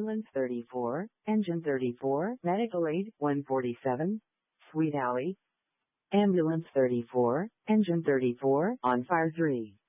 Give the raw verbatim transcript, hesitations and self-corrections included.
Ambulance thirty-four, Engine thirty-four, Medical Aid one forty-seven, Sweet Alley. Ambulance thirty-four, Engine thirty-four, On Fire three.